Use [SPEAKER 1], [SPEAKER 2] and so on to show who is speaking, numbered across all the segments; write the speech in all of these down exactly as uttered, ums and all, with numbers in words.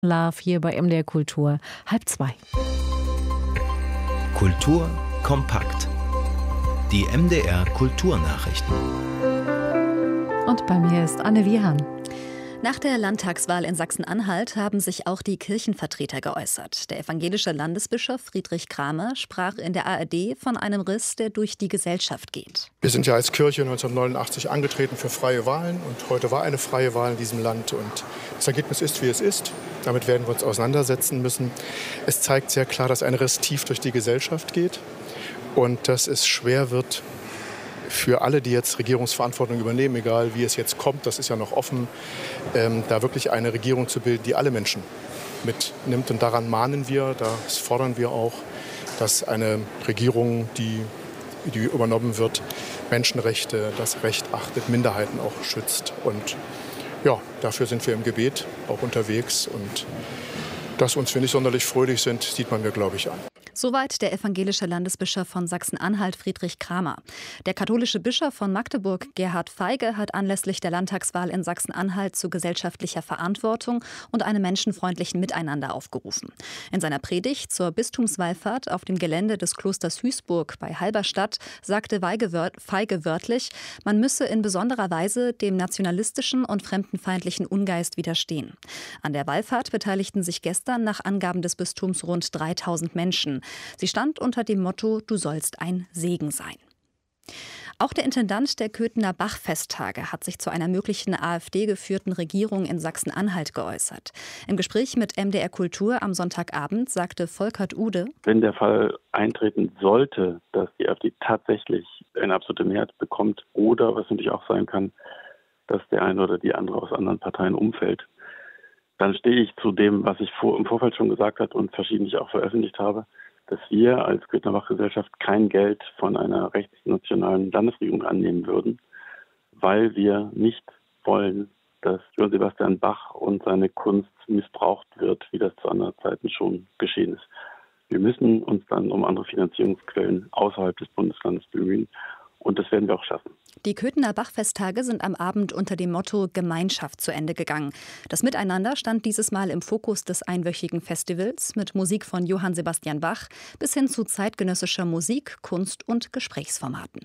[SPEAKER 1] Love hier bei M D R Kultur, halb zwei.
[SPEAKER 2] Kultur kompakt. Die M D R Kulturnachrichten.
[SPEAKER 1] Und bei mir ist Anne Wiehan.
[SPEAKER 3] Nach der Landtagswahl in Sachsen-Anhalt haben sich auch die Kirchenvertreter geäußert. Der evangelische Landesbischof Friedrich Kramer sprach in der A R D von einem Riss, der durch die Gesellschaft geht.
[SPEAKER 4] Wir sind ja als Kirche neunzehnhundertneunundachtzig angetreten für freie Wahlen. Und heute war eine freie Wahl in diesem Land. Und das Ergebnis ist, wie es ist. Damit werden wir uns auseinandersetzen müssen. Es zeigt sehr klar, dass ein Riss tief durch die Gesellschaft geht. Und dass es schwer wird, für alle, die jetzt Regierungsverantwortung übernehmen, egal wie es jetzt kommt, das ist ja noch offen, ähm, da wirklich eine Regierung zu bilden, die alle Menschen mitnimmt. Und daran mahnen wir, das fordern wir auch, dass eine Regierung, die, die übernommen wird, Menschenrechte, das Recht achtet, Minderheiten auch schützt. Und ja, dafür sind wir im Gebet auch unterwegs. Und dass uns wir nicht sonderlich fröhlich sind, sieht man mir, glaube ich, an.
[SPEAKER 3] Soweit der evangelische Landesbischof von Sachsen-Anhalt Friedrich Kramer. Der katholische Bischof von Magdeburg Gerhard Feige hat anlässlich der Landtagswahl in Sachsen-Anhalt zu gesellschaftlicher Verantwortung und einem menschenfreundlichen Miteinander aufgerufen. In seiner Predigt zur Bistumswallfahrt auf dem Gelände des Klosters Hüßburg bei Halberstadt sagte Feige wörtlich, man müsse in besonderer Weise dem nationalistischen und fremdenfeindlichen Ungeist widerstehen. An der Wallfahrt beteiligten sich gestern nach Angaben des Bistums rund dreitausend Menschen. Sie stand unter dem Motto, du sollst ein Segen sein. Auch der Intendant der Köthener Bach-Festtage hat sich zu einer möglichen AfD-geführten Regierung in Sachsen-Anhalt geäußert. Im Gespräch mit M D R Kultur am Sonntagabend sagte Volkert Ude:
[SPEAKER 5] Wenn der Fall eintreten sollte, dass die AfD tatsächlich eine absolute Mehrheit bekommt oder, was natürlich auch sein kann, dass der eine oder die andere aus anderen Parteien umfällt, dann stehe ich zu dem, was ich vor, im Vorfeld schon gesagt habe und verschiedentlich auch veröffentlicht habe, dass wir als Köthener Bach-Gesellschaft kein Geld von einer rechtsnationalen Landesregierung annehmen würden, weil wir nicht wollen, dass Johann Sebastian Bach und seine Kunst missbraucht wird, wie das zu anderen Zeiten schon geschehen ist. Wir müssen uns dann um andere Finanzierungsquellen außerhalb des Bundeslandes bemühen. Und das werden wir auch schaffen.
[SPEAKER 3] Die Köthener Bach-Festtage sind am Abend unter dem Motto Gemeinschaft zu Ende gegangen. Das Miteinander stand dieses Mal im Fokus des einwöchigen Festivals mit Musik von Johann Sebastian Bach bis hin zu zeitgenössischer Musik, Kunst und Gesprächsformaten.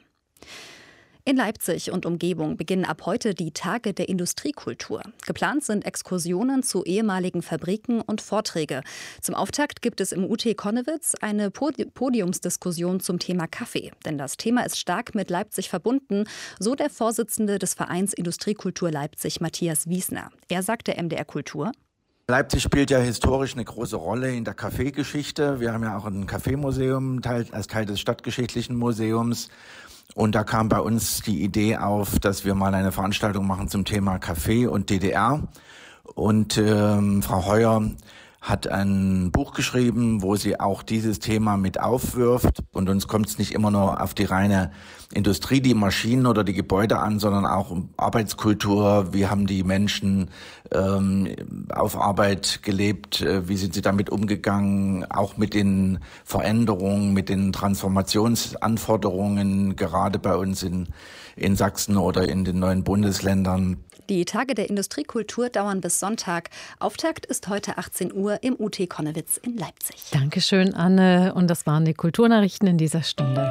[SPEAKER 3] In Leipzig und Umgebung beginnen ab heute die Tage der Industriekultur. Geplant sind Exkursionen zu ehemaligen Fabriken und Vorträge. Zum Auftakt gibt es im U T Konnewitz eine Podiumsdiskussion zum Thema Kaffee. Denn das Thema ist stark mit Leipzig verbunden, so der Vorsitzende des Vereins Industriekultur Leipzig, Matthias Wiesner. Er sagte M D R Kultur:
[SPEAKER 6] Leipzig spielt ja historisch eine große Rolle in der Kaffeegeschichte. Wir haben ja auch ein Kaffeemuseum als Teil des Stadtgeschichtlichen Museums. Und da kam bei uns die Idee auf, dass wir mal eine Veranstaltung machen zum Thema Kaffee und D D R. Und ähm, Frau Heuer hat ein Buch geschrieben, wo sie auch dieses Thema mit aufwirft. Und uns kommt es nicht immer nur auf die reine Industrie, die Maschinen oder die Gebäude an, sondern auch um Arbeitskultur. Wie haben die Menschen ähm, auf Arbeit gelebt? Wie sind sie damit umgegangen? Auch mit den Veränderungen, mit den Transformationsanforderungen, gerade bei uns in, in Sachsen oder in den neuen Bundesländern.
[SPEAKER 3] Die Tage der Industriekultur dauern bis Sonntag. Auftakt ist heute achtzehn Uhr im U T Konnewitz in Leipzig.
[SPEAKER 1] Dankeschön, Anne. Und das waren die Kulturnachrichten in dieser Stunde.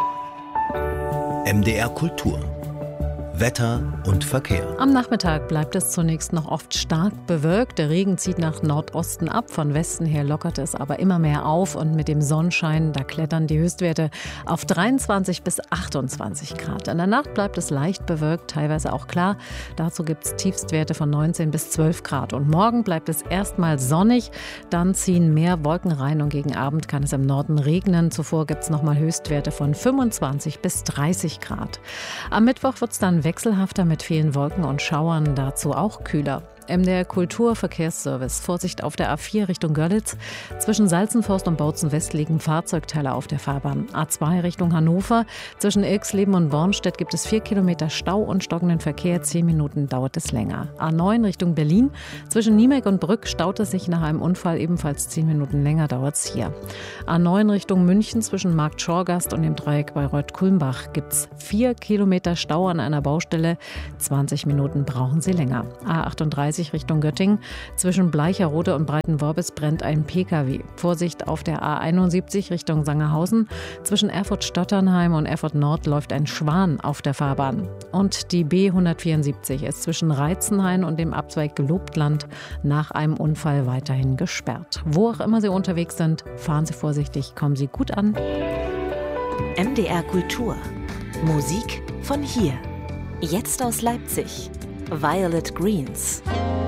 [SPEAKER 2] M D R Kultur. Wetter und Verkehr.
[SPEAKER 1] Am Nachmittag bleibt es zunächst noch oft stark bewölkt. Der Regen zieht nach Nordosten ab. Von Westen her lockert es aber immer mehr auf. Und mit dem Sonnenschein, da klettern die Höchstwerte auf dreiundzwanzig bis achtundzwanzig Grad. In der Nacht bleibt es leicht bewölkt, teilweise auch klar. Dazu gibt es Tiefstwerte von neunzehn bis zwölf Grad. Und morgen bleibt es erstmal sonnig. Dann ziehen mehr Wolken rein und gegen Abend kann es im Norden regnen. Zuvor gibt es nochmal Höchstwerte von fünfundzwanzig bis dreißig Grad. Am Mittwoch wird es dann wechselhafter mit vielen Wolken und Schauern, dazu auch kühler. M D R Kultur Verkehrsservice. Vorsicht auf der A vier Richtung Görlitz. Zwischen Salzenforst und Bautzen West liegen Fahrzeugteile auf der Fahrbahn. A zwei Richtung Hannover. Zwischen Ilksleben und Bornstedt gibt es vier Kilometer Stau und stockenden Verkehr. Zehn Minuten dauert es länger. A neun Richtung Berlin. Zwischen Niemek und Brück staut es sich nach einem Unfall. Ebenfalls zehn Minuten länger dauert es hier. A neun Richtung München. Zwischen Markt Schorgast und dem Dreieck bei Reut-Kulmbach gibt es vier Kilometer Stau an einer Baustelle. zwanzig Minuten brauchen Sie länger. A achtunddreißig dreißig Richtung Göttingen. Zwischen Bleicherode und Breitenworbis brennt ein Pkw. Vorsicht auf der A einundsiebzig Richtung Sangerhausen. Zwischen Erfurt-Stotternheim und Erfurt Nord läuft ein Schwan auf der Fahrbahn. Und die B hundertvierundsiebzig ist zwischen Reitzenhain und dem Abzweig Gelobtland nach einem Unfall weiterhin gesperrt. Wo auch immer Sie unterwegs sind, fahren Sie vorsichtig, kommen Sie gut an.
[SPEAKER 7] M D R Kultur. Musik von hier. Jetzt aus Leipzig. Violet Greens.